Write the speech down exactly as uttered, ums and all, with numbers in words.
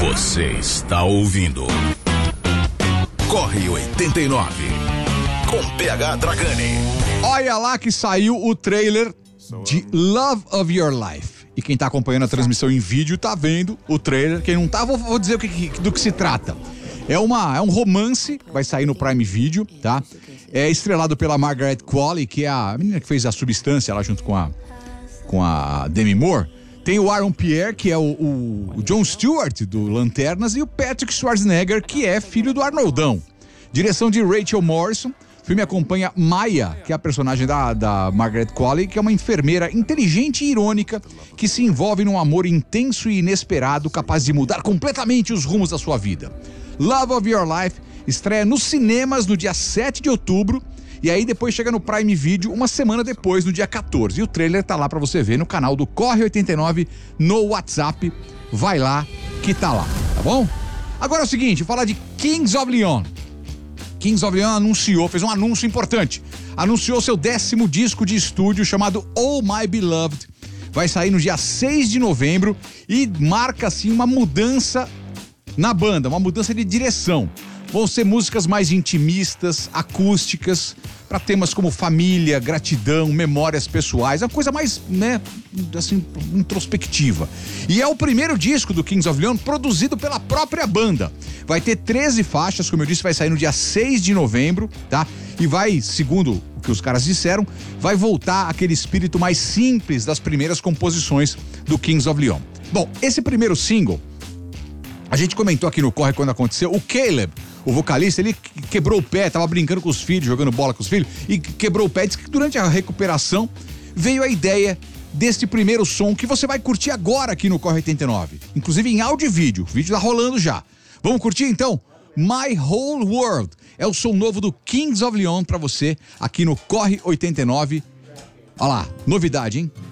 Você está ouvindo Corre oitenta e nove com P H Dragani. Olha lá que saiu o trailer de Love of Your Life. E quem tá acompanhando a transmissão em vídeo tá vendo o trailer. Quem não tá, vou, vou dizer o que, do que se trata. É, uma, é um romance, vai sair no Prime Video, tá? É estrelado pela Margaret Qualley, que é a menina que fez a Substância lá junto com a, com a Demi Moore. Tem o Aaron Pierre, que é o, o, o Jon Stewart do Lanternas, e o Patrick Schwarzenegger, que é filho do Arnoldão. Direção de Rachel Morrison. O filme acompanha Maya, que é a personagem da, da Margaret Qualley, que é uma enfermeira inteligente e irônica que se envolve num amor intenso e inesperado, capaz de mudar completamente os rumos da sua vida. Love of Your Life estreia nos cinemas no dia sete de outubro e aí depois chega no Prime Video uma semana depois, no dia quatorze. E o trailer tá lá pra você ver no canal do Corre oitenta e nove no WhatsApp. Vai lá que tá lá, tá bom? Agora é o seguinte, falar de Kings of Leon. Kings of Leon anunciou, fez um anúncio importante. Anunciou seu décimo disco de estúdio chamado Oh My Beloved. Vai sair no dia seis de novembro e marca assim uma mudança na banda, uma mudança de direção. Vão ser músicas mais intimistas, acústicas, para temas como família, gratidão, memórias pessoais, uma coisa mais, né, assim, introspectiva. E é o primeiro disco do Kings of Leon produzido pela própria banda. Vai ter treze faixas, como eu disse, vai sair no dia seis de novembro, tá? E vai, segundo o que os caras disseram, vai voltar aquele espírito mais simples das primeiras composições do Kings of Leon. Bom, esse primeiro single, a gente comentou aqui no Corre quando aconteceu, o Caleb, o vocalista, ele quebrou o pé, tava brincando com os filhos, jogando bola com os filhos, e quebrou o pé. Diz que durante a recuperação veio a ideia deste primeiro som que você vai curtir agora aqui no Corre oitenta e nove. Inclusive em áudio e vídeo, o vídeo tá rolando já. Vamos curtir então? My Whole World é o som novo do Kings of Leon pra você aqui no Corre oitenta e nove. Olha lá, novidade, hein?